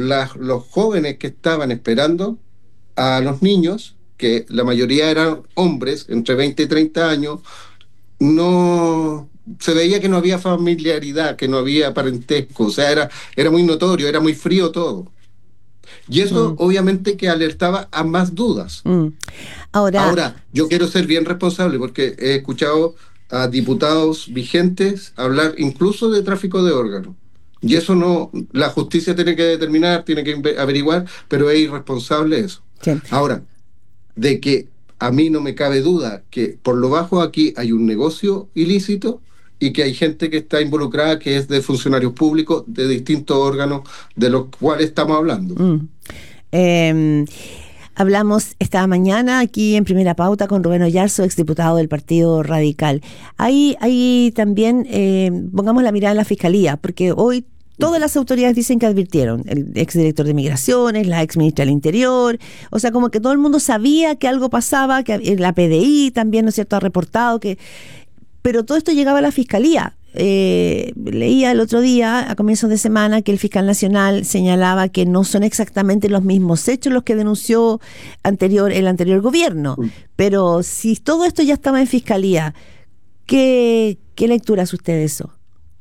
los jóvenes que estaban esperando a los niños, que la mayoría eran hombres entre 20 y 30 años, no se veía que no había familiaridad, que no había parentesco, o sea, era muy notorio, era muy frío todo. Y eso Mm, obviamente que alertaba a más dudas. mm. Ahora, Ahora, yo quiero ser bien responsable porque he escuchado a diputados vigentes hablar incluso de tráfico de órganos. Y sí, eso no, la justicia tiene que determinar, tiene que averiguar, pero es irresponsable eso. sí. Ahora, de que a mí no me cabe duda que por lo bajo aquí hay un negocio ilícito y que hay gente que está involucrada, que es de funcionarios públicos de distintos órganos de los cuales estamos hablando. Mm. Em, Hablamos esta mañana aquí en Primera Pauta con Rubén Oyarzo, exdiputado del Partido Radical. Ahí también pongamos la mirada en la Fiscalía, porque hoy todas las autoridades dicen que advirtieron, el exdirector de Migraciones, la exministra del Interior, o sea, como que todo el mundo sabía que algo pasaba, que la PDI también, ¿no es cierto?, ha reportado que... Pero todo esto llegaba a la Fiscalía. Leía el otro día, a comienzos de semana, que el fiscal nacional señalaba que no son exactamente los mismos hechos los que denunció el anterior gobierno. Pero si todo esto ya estaba en Fiscalía, ¿qué lectura hace usted de eso?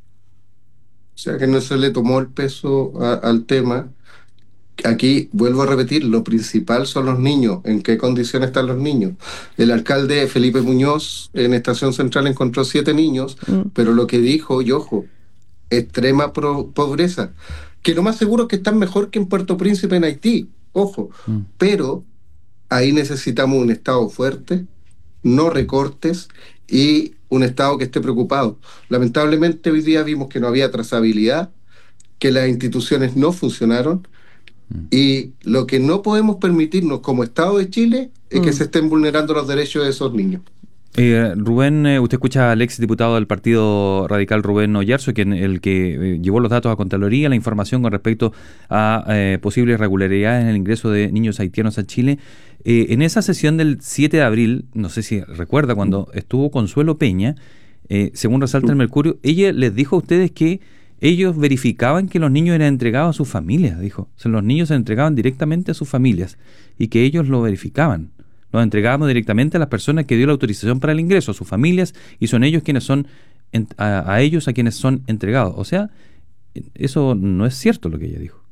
O sea que no se le tomó el peso al tema. Aquí vuelvo a repetir, lo principal son los niños, en qué condiciones están los niños. El alcalde Felipe Muñoz en Estación Central encontró 7 niños, Mm, pero lo que dijo, y ojo, extrema pobreza, que lo más seguro es que están mejor que en Puerto Príncipe en Haití, ojo, Mm. pero ahí necesitamos un Estado fuerte, no recortes y un Estado que esté preocupado. Lamentablemente hoy día vimos que no había trazabilidad, que las instituciones no funcionaron y lo que no podemos permitirnos como Estado de Chile es que mm. se estén vulnerando los derechos de esos niños. Rubén, usted escucha al ex diputado del Partido Radical Rubén Oyarzo, el que llevó los datos a Contraloría, la información con respecto a posibles irregularidades en el ingreso de niños haitianos a Chile. En esa sesión del 7 de abril, no sé si recuerda, cuando estuvo Consuelo Peña, según resalta el Mercurio, ella les dijo a ustedes que ellos verificaban que los niños eran entregados a sus familias, dijo. O sea, los niños se entregaban directamente a sus familias y que ellos lo verificaban. Los entregábamos directamente a las personas que dio la autorización para el ingreso, a sus familias, y son ellos quienes son, a ellos a quienes son entregados. O sea, eso no es cierto lo que ella dijo.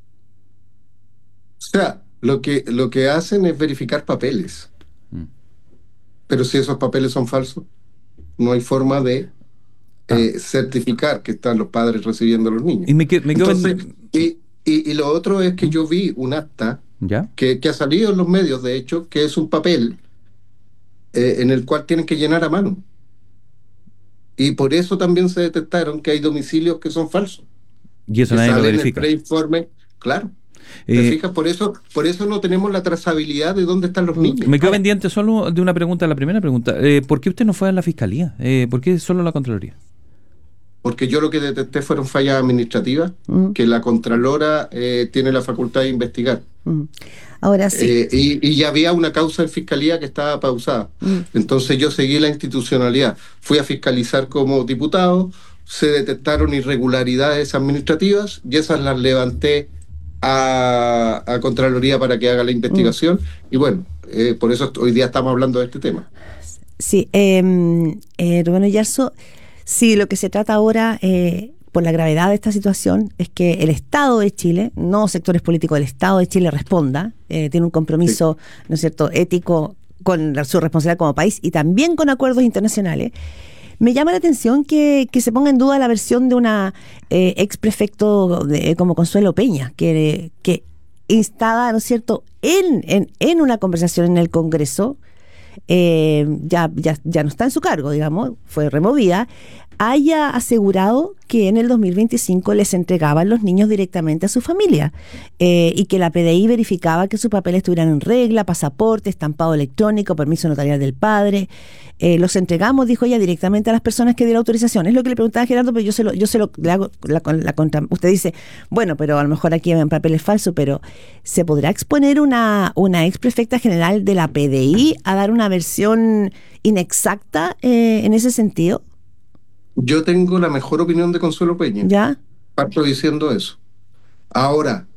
O sea, lo que hacen es verificar papeles, Mm. pero si esos papeles son falsos, no hay forma de Ah, certificar que están los padres recibiendo a los niños. y me quedo Entonces, y lo otro es que ¿Mm? yo vi un acta ¿Ya? que ha salido en los medios, de hecho, que es un papel en el cual tienen que llenar a mano. Y por eso también se detectaron que hay domicilios que son falsos, Y eso que nadie lo salen en el verifica. preinforme, claro. ¿Te Eh, fijas? Por eso no tenemos la trazabilidad de dónde están los niños. Me quedo Ahora, pendiente solo de una pregunta, la primera pregunta. ¿Por qué usted no fue a la fiscalía? ¿Por qué solo a la Contraloría? Porque yo lo que detecté fueron fallas administrativas mm, que la Contralora tiene la facultad de investigar. mm. Ahora sí. Y ya había una causa en fiscalía que estaba pausada. Mm. Entonces yo seguí la institucionalidad. Fui a fiscalizar como diputado, se detectaron irregularidades administrativas y esas las levanté a Contraloría para que haga la Mm. investigación. Y bueno, por eso hoy día estamos hablando de este tema. Sí, Rubén Oyarzo, sí, lo que se trata ahora, por la gravedad de esta situación, es que el Estado de Chile, no sectores políticos del Estado de Chile, responda, tiene un Sí. compromiso, ¿no es cierto?, ético con su responsabilidad como país y también con acuerdos internacionales. Me llama la atención que se ponga en duda la versión de una ex prefecto como Consuelo Peña, que instada, ¿no es cierto?, en una conversación en el Congreso, ya no está en su cargo, digamos, fue removida, haya asegurado que en el 2025 les entregaban los niños directamente a su familia y que la PDI verificaba que sus papeles estuvieran en regla, pasaporte, estampado electrónico, permiso notarial del padre. Los entregamos, dijo ella, directamente a las personas que dieron autorización. Es lo que le preguntaba a Gerardo, pero le hago la contra. Usted dice, bueno, pero a lo mejor aquí hay papeles falsos, pero ¿se podrá exponer una ex prefecta general de la PDI a dar una versión inexacta en ese sentido? Yo tengo la mejor opinión de Consuelo Peña. ¿Ya? Parto diciendo eso. Ahora,